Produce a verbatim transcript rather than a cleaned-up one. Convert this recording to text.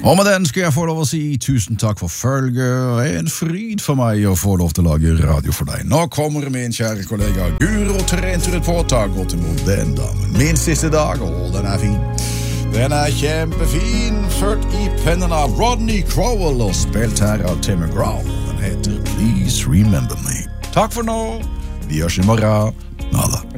Og med den skal jeg få lov å si tusen takk for følget. Det er en fryd for meg å få lov til å lage radio for deg. Nå kommer min kjære kollega Guro Trenturud på å ta godt imot den damen. Min siste dag, og den er fin. Den er kjempefin, ført i pennen av Rodney Crowell og spilt her av Tim McGraw. Den heter Please Remember Me. Takk for nå. Vi høres i morgen. Nada.